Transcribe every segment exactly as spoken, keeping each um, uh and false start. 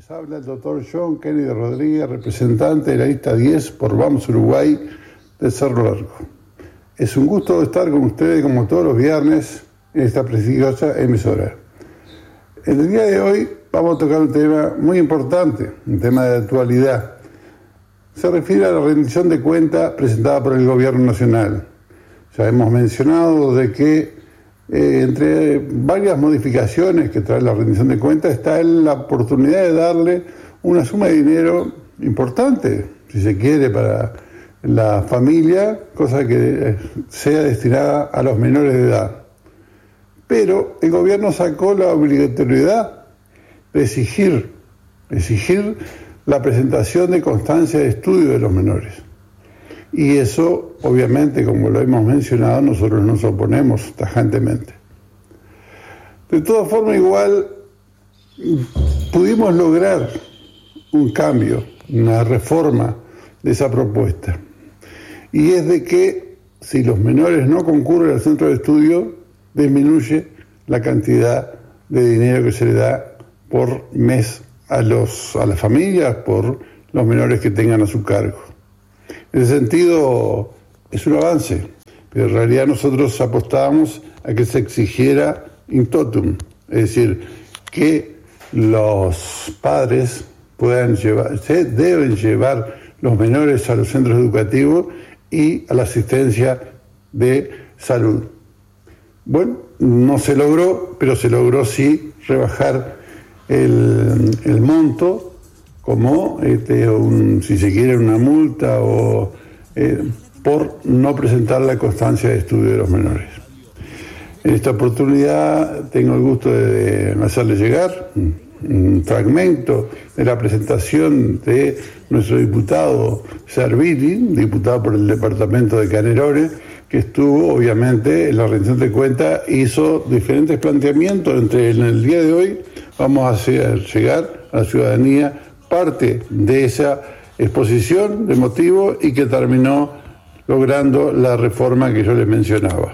Les habla el doctor John Kennedy Rodríguez, representante de la lista diez por Vamos Uruguay de Cerro Largo. Es un gusto estar con ustedes como todos los viernes en esta prestigiosa emisora. En el día de hoy vamos a tocar un tema muy importante, un tema de actualidad. Se refiere a la rendición de cuentas presentada por el Gobierno Nacional. Ya hemos mencionado de que Eh, entre varias modificaciones que trae la rendición de cuentas está la oportunidad de darle una suma de dinero importante, si se quiere, para la familia, cosa que sea destinada a los menores de edad. Pero el gobierno sacó la obligatoriedad de exigir, exigir la presentación de constancia de estudio de los menores. Y eso, obviamente, como lo hemos mencionado, nosotros nos oponemos tajantemente. De todas formas, igual pudimos lograr un cambio, una reforma de esa propuesta. Y es de que si los menores no concurren al centro de estudio, disminuye la cantidad de dinero que se le da por mes a, los, a las familias, por los menores que tengan a su cargo. En ese sentido, es un avance, pero en realidad nosotros apostábamos a que se exigiera in totum, es decir, que los padres puedan llevar, se deben llevar los menores a los centros educativos y a la asistencia de salud. Bueno, no se logró, pero se logró sí rebajar el, el monto, como, este, un, si se quiere, una multa o eh, por no presentar la constancia de estudio de los menores. En esta oportunidad tengo el gusto de, de hacerle llegar un, un fragmento de la presentación de nuestro diputado Servili, diputado por el departamento de Canelones, que estuvo, obviamente, en la rendición de cuentas, hizo diferentes planteamientos. Entre en el día de hoy vamos a hacer llegar a la ciudadanía parte de esa exposición de motivos y que terminó logrando la reforma que yo les mencionaba.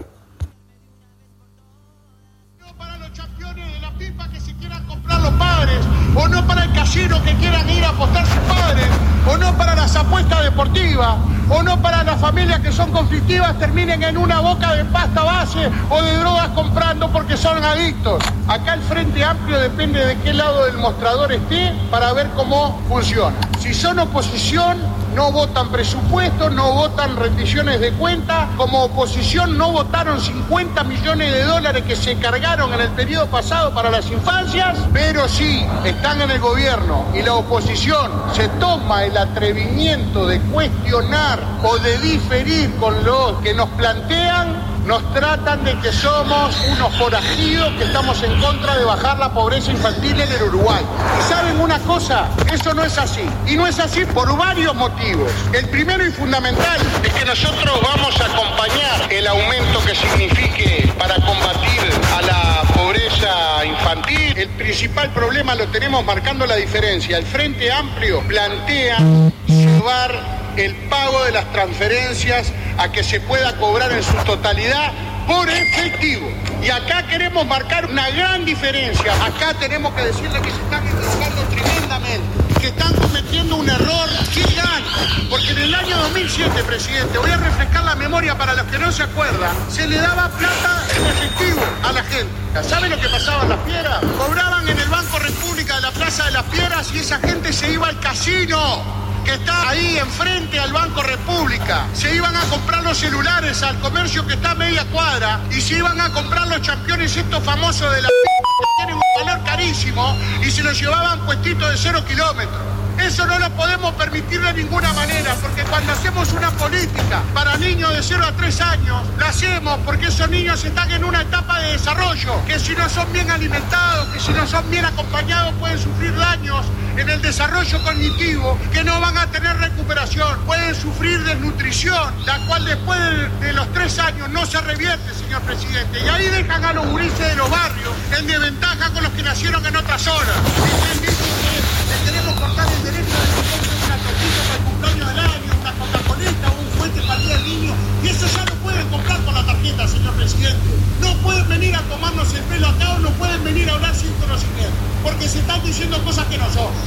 No para los campeones de la pipa que se quieran comprar los padres, o no para el casino que quieran ir a apostar sus padres, o no para las apuestas deportivas, o no para las familias que son conflictivas terminen en una boca de pasta base o de drogas comprando porque son adictos. Acá el Frente Amplio depende de qué lado del mostrador esté para ver cómo funciona. Si son oposición, no votan presupuestos, no votan rendiciones de cuentas. Como oposición no votaron cincuenta millones de dólares que se cargaron en el periodo pasado para las infancias, pero sí están en el gobierno y la oposición se toma el atrevimiento de cuestionar o de diferir con lo que nos plantean. Nos tratan de que somos unos forajidos que estamos en contra de bajar la pobreza infantil en el Uruguay. ¿Y saben una cosa? Eso no es así. Y no es así por varios motivos. El primero y fundamental es que nosotros vamos a acompañar el aumento que signifique para combatir a la pobreza infantil. El principal problema lo tenemos marcando la diferencia. El Frente Amplio plantea llevar el pago de las transferencias a que se pueda cobrar en su totalidad por efectivo. Y acá queremos marcar una gran diferencia. Acá tenemos que decirle que se están equivocando tremendamente, que están cometiendo un error gigante. Porque en el año dos mil siete, presidente, voy a refrescar la memoria para los que no se acuerdan, se le daba plata en efectivo a la gente. ¿Saben lo que pasaba en Las Piedras? Cobraban en el Banco República de la Plaza de Las Piedras y esa gente se iba al casino que está ahí enfrente al Banco República. Se iban a comprar los celulares al comercio que está a media cuadra y se iban a comprar los championes estos famosos de la p*** que tienen un valor carísimo y se los llevaban puestitos de cero kilómetros. Eso no lo podemos permitir de ninguna manera, porque cuando hacemos una política para niños de cero a tres años, la hacemos porque esos niños están en una etapa de desarrollo, que si no son bien alimentados, que si no son bien acompañados, pueden sufrir daños en el desarrollo cognitivo, que no van a tener recuperación, pueden sufrir desnutrición, la cual después de, de los tres años no se revierte, señor presidente. Y ahí dejan a los gurises de los barrios en desventaja con los que nacieron en otras zonas. Y dicho que le queremos cortar el derecho de que compren una tortilla para el cumpleaños del año, una Coca-Colita o un fuente para el día del niño, y eso ya lo pueden comprar con la tarjeta, señor presidente. No pueden venir a tomarnos el pelo acá o no pueden venir a hablar sin conocimiento, porque se están diciendo cosas que no son.